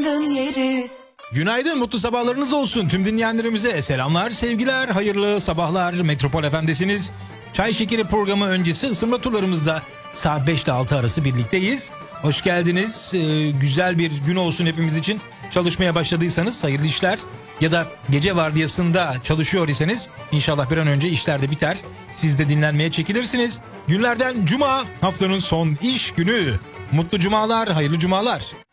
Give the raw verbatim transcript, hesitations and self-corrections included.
Dumanın yeri. Günaydın, mutlu sabahlarınız olsun tüm dinleyenlerimize. Selamlar, sevgiler, hayırlı sabahlar. Metropol F M'desiniz. Çay Şekeri programı öncesi ısınma turlarımızda saat beş ile altı arası birlikteyiz. Hoş geldiniz. Ee, güzel bir gün olsun hepimiz için. Çalışmaya başladıysanız hayırlı işler. Ya da gece vardiyasında çalışıyor iseniz inşallah bir an önce işler de biter. Siz de dinlenmeye çekilirsiniz. Günlerden cuma, haftanın son iş günü. Mutlu cumalar, hayırlı cumalar.